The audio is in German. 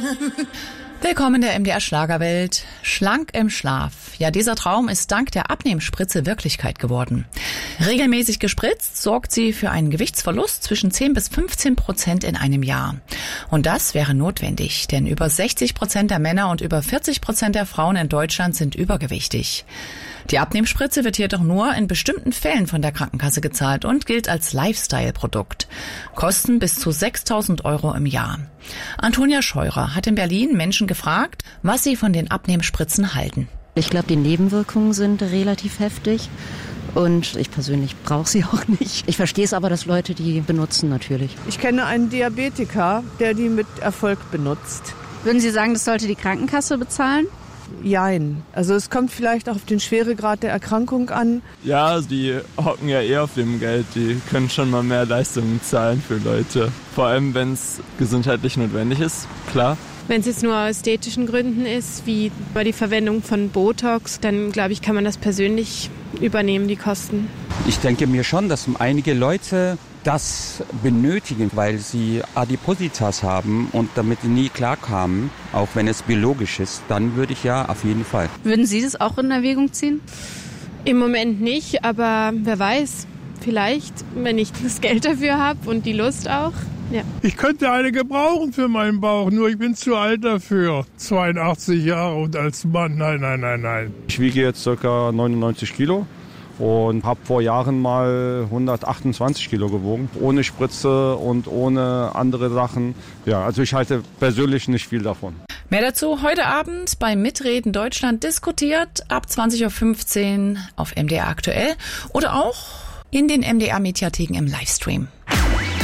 Willkommen in der MDR Schlagerwelt. Schlank im Schlaf. Ja, dieser Traum ist dank der Abnehmspritze Wirklichkeit geworden. Regelmäßig gespritzt sorgt sie für einen Gewichtsverlust zwischen 10-15% in einem Jahr. Und das wäre notwendig, denn über 60% der Männer und über 40% der Frauen in Deutschland sind übergewichtig. Die Abnehmspritze wird jedoch nur in bestimmten Fällen von der Krankenkasse gezahlt und gilt als Lifestyle-Produkt. Kosten bis zu 6.000 € im Jahr. Antonia Scheurer hat in Berlin Menschen gefragt, was sie von den Abnehmspritzen halten. Ich glaube, die Nebenwirkungen sind relativ heftig und ich persönlich brauche sie auch nicht. Ich verstehe es aber, dass Leute die benutzen natürlich. Ich kenne einen Diabetiker, der die mit Erfolg benutzt. Würden Sie sagen, das sollte die Krankenkasse bezahlen? Jein. Also es kommt vielleicht auch auf den Schweregrad der Erkrankung an. Ja, die hocken ja eher auf dem Geld. Die können schon mal mehr Leistungen zahlen für Leute. Vor allem, wenn es gesundheitlich notwendig ist, klar. Wenn es jetzt nur aus ästhetischen Gründen ist, wie bei der Verwendung von Botox, dann glaube ich, kann man das persönlich übernehmen, die Kosten. Ich denke mir schon, dass einige Leute das benötigen, weil sie Adipositas haben und damit nie klarkamen, auch wenn es biologisch ist, dann würde ich ja auf jeden Fall. Würden Sie das auch in Erwägung ziehen? Im Moment nicht, aber wer weiß, vielleicht, wenn ich das Geld dafür habe und die Lust auch. Ja. Ich könnte eine gebrauchen für meinen Bauch, nur ich bin zu alt dafür. 82 Jahre und als Mann, nein. Ich wiege jetzt ca. 99 Kilo. Und habe vor Jahren mal 128 Kilo gewogen, ohne Spritze und ohne andere Sachen. Ja, also ich halte persönlich nicht viel davon. Mehr dazu heute Abend bei Mitreden Deutschland diskutiert, ab 20.15 Uhr auf MDR aktuell oder auch in den MDR-Mediatheken im Livestream.